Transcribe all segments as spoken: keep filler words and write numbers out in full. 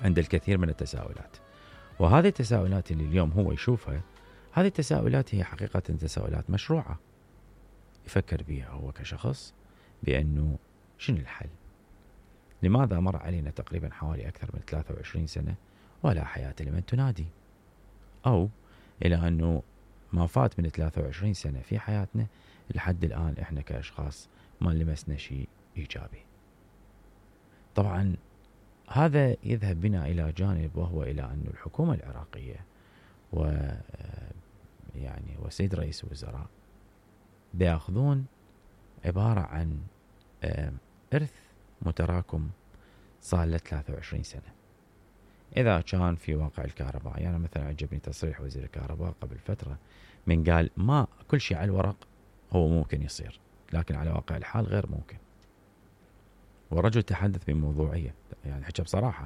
عند الكثير من التساؤلات. وهذه التساؤلات اللي اليوم هو يشوفها، هذه التساؤلات هي حقيقة تساؤلات مشروعة يفكر بها هو كشخص، بأنه شنو الحل؟ لماذا مر علينا تقريبا حوالي أكثر من ثلاثة وعشرين سنة ولا حياة لمن تنادي؟ أو إلى أنه ما فات من ثلاثة وعشرين سنة في حياتنا لحد الآن إحنا كأشخاص ما لمسنا شيء إيجابي. طبعا هذا يذهب بنا إلى جانب، وهو إلى أن الحكومة العراقية و يعني وسيد رئيس الوزراء بيأخذون عبارة عن إرث متراكم صار له ثلاثة وعشرين سنة. إذا كان في واقع الكهرباء، يعني مثلا عجبني تصريح وزير الكهرباء قبل فترة من قال ما كل شيء على الورق هو ممكن يصير، لكن على واقع الحال غير ممكن. والرجل تحدث بموضوعية، يعني حكى بصراحة.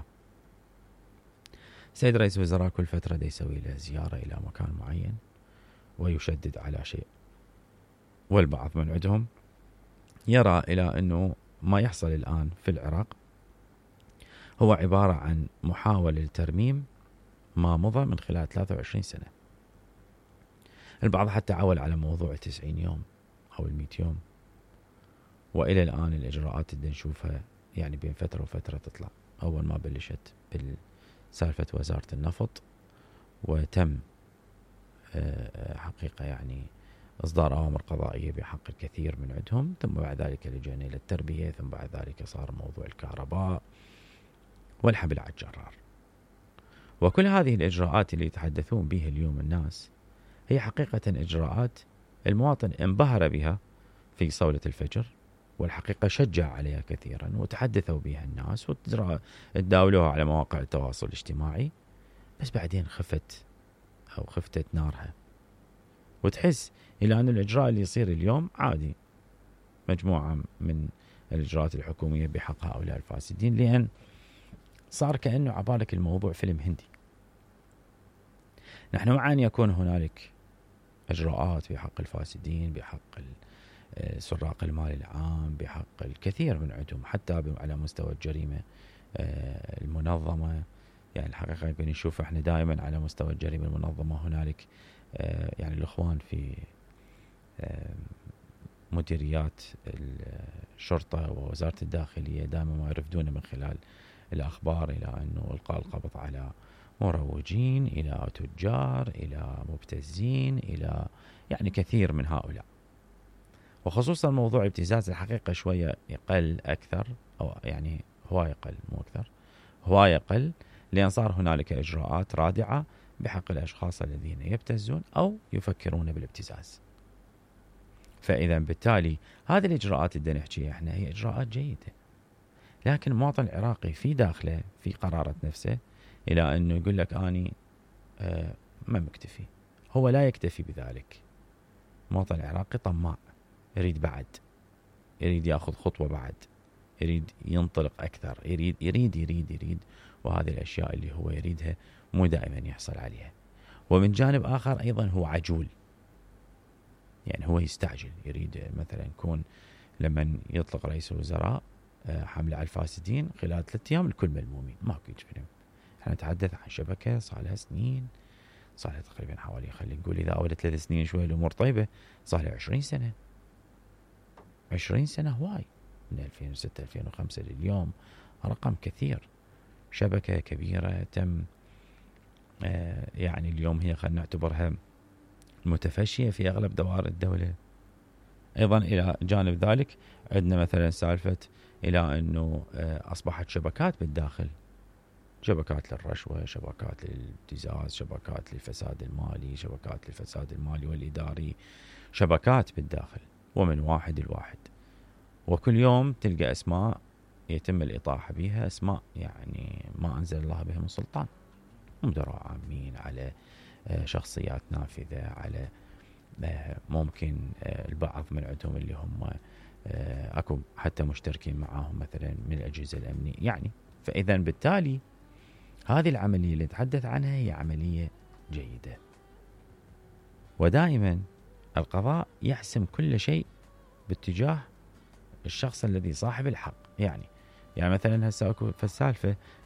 سيد رئيس الوزراء كل فترة دي يسوي له زيارة إلى مكان معين ويشدد على شيء، والبعض من عندهم يرى إلى أنه ما يحصل الآن في العراق هو عبارة عن محاولة لترميم ما مضى من خلال ثلاثة وعشرين سنة. البعض حتى عول على موضوع تسعين يوم أو المئة يوم، وإلى الآن الإجراءات اللي نشوفها يعني بين فترة وفترة تطلع. أول ما بلشت بسالفة وزارة النفط وتم حقيقة يعني إصدار أوامر قضائية بحق الكثير من عندهم، ثم بعد ذلك لجأنا إلى التربية، ثم بعد ذلك صار موضوع الكهرباء والحبل على الجرار. وكل هذه الإجراءات اللي يتحدثون بها اليوم الناس هي حقيقة إجراءات المواطن انبهر بها في صولة الفجر، والحقيقة شجع عليها كثيرا وتحدثوا بها الناس وتداولوها على مواقع التواصل الاجتماعي، بس بعدين خفت أو خفتت نارها، وتحس إلى أن الإجراء اللي يصير اليوم عادي، مجموعة من الإجراءات الحكومية بحق هؤلاء الفاسدين، لأن صار كأنه عبالك الموضوع فيلم هندي. نحن مع أن يكون هنالك إجراءات بحق الفاسدين، بحق سراق المال العام، بحق الكثير من عندهم، حتى على مستوى الجريمة المنظمة. يعني الحقيقة يمكن نشوف احنا دائما على مستوى الجريمة المنظمة هنالك يعني الإخوان في مديريات الشرطة ووزارة الداخلية دائما ما يرفدون من خلال الأخبار إلى أنه إلقاء القبض على مروجين، إلى تجار، إلى مبتزين، إلى يعني كثير من هؤلاء. وخصوصا موضوع ابتزاز الحقيقة شوية يقل أكثر، أو يعني هواية يقل مو أكثر، هواية يقل، لأن صار هنالك إجراءات رادعة بحق الأشخاص الذين يبتزون أو يفكرون بالابتزاز. فإذا بالتالي هذه الإجراءات اللي نحكيها احنا هي إجراءات جيدة، لكن المواطن العراقي في داخله في قرارة نفسه إلى أنه يقول لك أني آه ما مكتفي. هو لا يكتفي بذلك. المواطن العراقي طماع، يريد بعد، يريد يأخذ خطوة بعد، يريد ينطلق أكثر، يريد يريد يريد يريد وهذه الأشياء اللي هو يريدها مو دائما يحصل عليها. ومن جانب آخر أيضا هو عجول، يعني هو يستعجل، يريد مثلا يكون لما يطلق رئيس الوزراء حملة على الفاسدين خلال ثلاثة أيام الكل ملمومين. ماكو يجفنهم. احنا نتحدث عن شبكة صار لها سنين، صار لها تقريبا حوالي خلينا نقول إذا أول ثلاث سنين شوية الأمور طيبة، صار لها عشرين سنة. عشرين سنة هواي، من ألفين وستة ألفين وخمسة لليوم رقم كثير. شبكة كبيرة تم آه يعني اليوم هي خلينا نعتبرها متفشية في أغلب دوائر الدولة. أيضا إلى جانب ذلك عندنا مثلا سالفة إلى أنه آه أصبحت شبكات بالداخل، شبكات للرشوة، شبكات للابتزاز، شبكات للفساد المالي، شبكات للفساد المالي والإداري، شبكات بالداخل ومن واحد الواحد. وكل يوم تلقى أسماء يتم الإطاحة بها، أسماء يعني ما أنزل الله بها من سلطان، مدراء عامين، على شخصيات نافذة، على ممكن البعض من عندهم اللي هم أكو حتى مشتركين معاهم مثلا من الأجهزة الأمنية يعني. فإذا بالتالي هذه العملية اللي نتحدث عنها هي عملية جيدة، ودائما القضاء يحسم كل شيء باتجاه الشخص الذي صاحب الحق. يعني يعني مثلا هسه اكو في السالفه